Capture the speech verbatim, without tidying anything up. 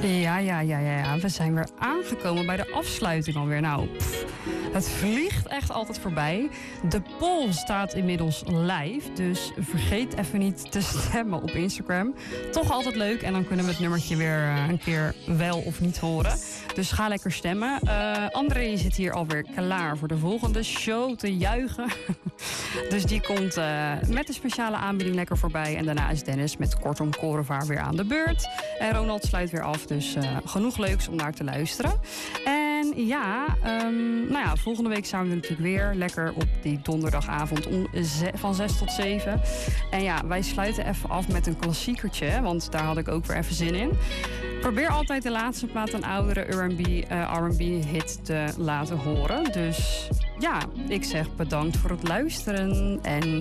Ja, ja, ja, ja, ja. We zijn weer aangekomen bij de afsluiting alweer. Nou, pff, het vliegt echt altijd voorbij. De poll staat inmiddels live, dus vergeet even niet te stemmen op Instagram. Toch altijd leuk en dan kunnen we het nummertje weer uh, een keer wel of niet horen. Dus ga lekker stemmen. Uh, André zit hier alweer klaar voor de volgende show te juichen. Dus die komt uh, met een speciale aanbieding lekker voorbij. En daarna is Dennis met Kortom Korenvaar weer aan de beurt. En Ronald sluit weer af, dus uh, genoeg leuks om naar te luisteren. En ja, um, nou ja, volgende week zijn we natuurlijk weer lekker op die donderdagavond om ze- van zes tot zeven. En ja, wij sluiten even af met een klassiekertje, want daar had ik ook weer even zin in. Probeer altijd de laatste plaat een oudere R en B, uh, R en B hit te laten horen. Dus ja, ik zeg bedankt voor het luisteren en